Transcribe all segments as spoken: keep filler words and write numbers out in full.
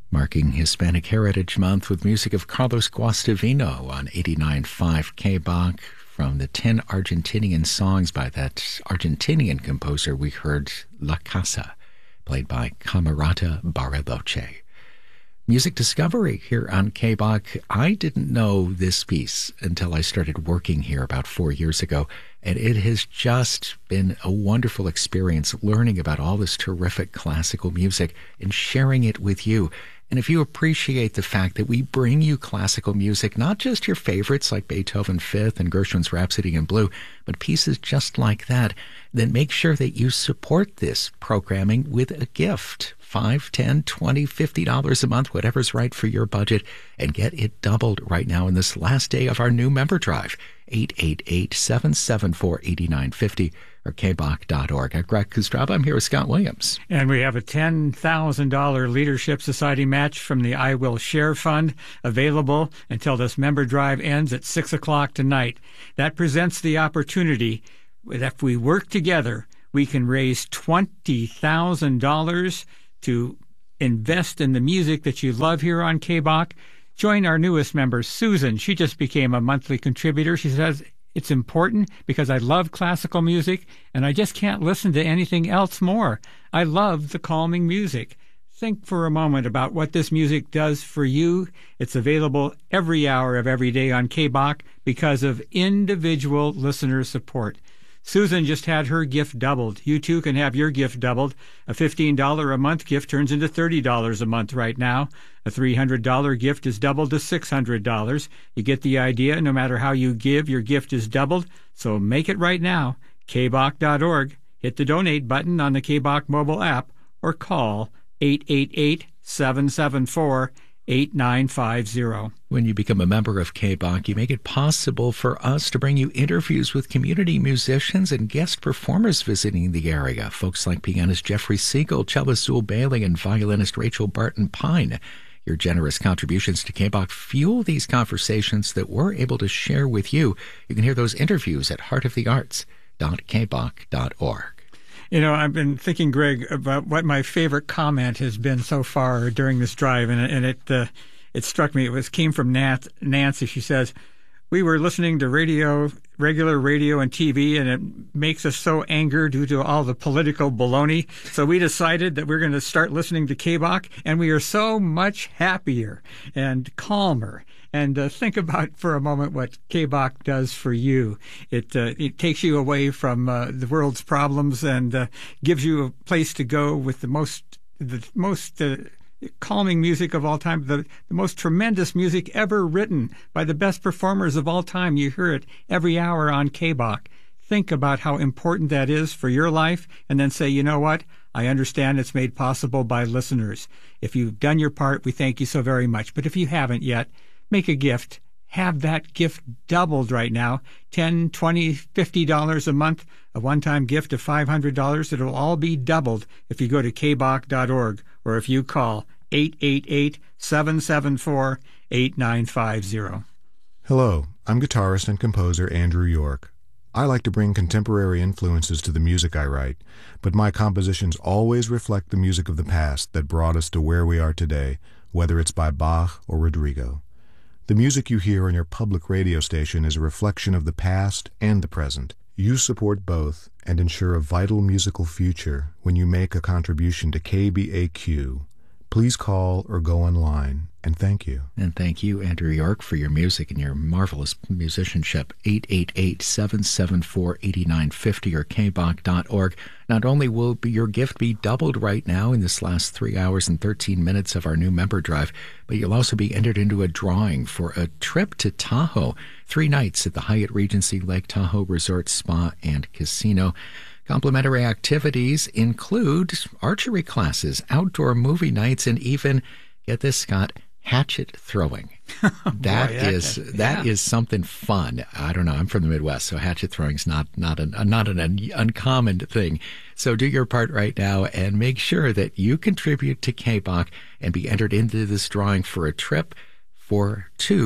Marking Hispanic Heritage Month with music of Carlos Guastavino on eighty-nine point five K B A C. From the ten Argentinian songs by that Argentinian composer, we heard La Casa, played by Camerata Bariloche. Music discovery here on K B A C. I didn't know this piece until I started working here about four years ago, and it has just been a wonderful experience learning about all this terrific classical music and sharing it with you. And if you appreciate the fact that we bring you classical music, not just your favorites like Beethoven Fifth and Gershwin's Rhapsody in Blue, but pieces just like that, then make sure that you support this programming with a gift. Five, ten, twenty, fifty dollars a month, whatever's right for your budget, and get it doubled right now in this last day of our new member drive. eight eight eight, seven seven four, eight nine five zero or k b a c dot org. I'm Greg Kustraba. I'm here with Scott Williams. And we have a ten thousand dollars Leadership Society match from the I Will Share Fund available until this member drive ends at six o'clock tonight. That presents the opportunity that if we work together, we can raise twenty thousand dollars to invest in the music that you love here on K B A C. Join our newest member, Susan. She just became a monthly contributor. She says, it's important because I love classical music and I just can't listen to anything else more. I love the calming music. Think for a moment about what this music does for you. It's available every hour of every day on K B A C because of individual listener support. Susan just had her gift doubled. You too can have your gift doubled. A fifteen dollars a month gift turns into thirty dollars a month right now. A three hundred dollars gift is doubled to six hundred dollars. You get the idea. No matter how you give, your gift is doubled. So make it right now. K B A C dot org. Hit the donate button on the K B A C mobile app or call eight eight eight, seven seven four, eight nine five zero. When you become a member of K B A C, you make it possible for us to bring you interviews with community musicians and guest performers visiting the area. Folks like pianist Jeffrey Siegel, cellist Zool Bailey, and violinist Rachel Barton Pine. Your generous contributions to K B A C fuel these conversations that we're able to share with you. You can hear those interviews at heart of the arts dot k b a c dot org. You know, I've been thinking, Greg, about what my favorite comment has been so far during this drive, and, and it uh, it struck me. It was came from Nat, Nancy. She says, we were listening to radio, regular radio and T V, and it makes us so angry due to all the political baloney. So we decided that we're going to start listening to K B A C, and we are so much happier and calmer. And uh, think about for a moment what K B A C does for you. It uh, it takes you away from uh, the world's problems and uh, gives you a place to go with the most the most uh, calming music of all time, the, the most tremendous music ever written by the best performers of all time. You hear it every hour on K B A C. Think about how important that is for your life, and then say, you know what? I understand it's made possible by listeners. If you've done your part, we thank you so very much. But if you haven't yet, make a gift. Have that gift doubled right now. ten, twenty, fifty dollars a month, a one-time gift of five hundred dollars. It'll all be doubled if you go to k b a c dot org or if you call eight eight eight, seven seven four, eight nine five zero. Hello, I'm guitarist and composer Andrew York. I like to bring contemporary influences to the music I write, but my compositions always reflect the music of the past that brought us to where we are today, whether it's by Bach or Rodrigo. The music you hear on your public radio station is a reflection of the past and the present. You support both and ensure a vital musical future when you make a contribution to K B A Q. Please call or go online, and thank you. And thank you, Andrew York, for your music and your marvelous musicianship. eight eight eight, seven seven four, eight nine five zero or k b a c dot org. Not only will be your gift be doubled right now in this last three hours and thirteen minutes of our new member drive, but you'll also be entered into a drawing for a trip to Tahoe, three nights at the Hyatt Regency Lake Tahoe Resort Spa and Casino. Complimentary activities include archery classes, outdoor movie nights, and even, get this, Scott, hatchet throwing. That Boy, is yeah. that is something fun. I don't know. I'm from the Midwest, so hatchet throwing is not not an not an un- uncommon thing. So do your part right now and make sure that you contribute to K B A C and be entered into this drawing for a trip for two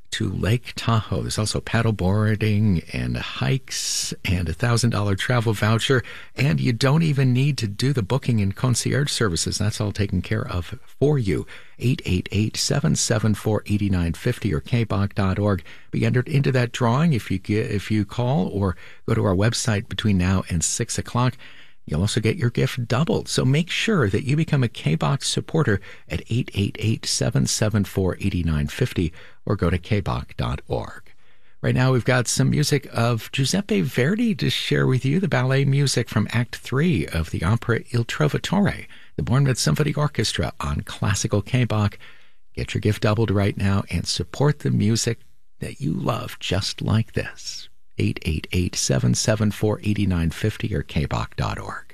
to Lake Tahoe. There's also paddle boarding and hikes and a one thousand dollars travel voucher. And you don't even need to do the booking and concierge services. That's all taken care of for you. eight eight eight, seven seven four, eight nine five zero or k b o c dot org. Be entered into that drawing if you get, if you call or go to our website between now and six o'clock. You'll also get your gift doubled. So make sure that you become a K B O X supporter at eight eight eight, seven seven four, eight nine five zero or go to k b o c dot org. Right now we've got some music of Giuseppe Verdi to share with you, the ballet music from Act three of the opera Il Trovatore, the Bournemouth Symphony Orchestra on Classical K B O C. Get your gift doubled right now and support the music that you love just like this. eight eight eight, seven seven four, eight nine five zero or k b o c dot org.